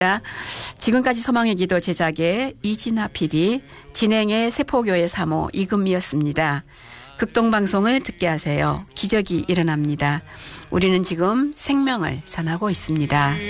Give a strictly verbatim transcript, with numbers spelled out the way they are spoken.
지금까지 소망의 기도 제작의 이진아 피디, 진행의 세포교회 사모 이금미였습니다. 극동방송을 듣게 하세요. 기적이 일어납니다. 우리는 지금 생명을 전하고 있습니다.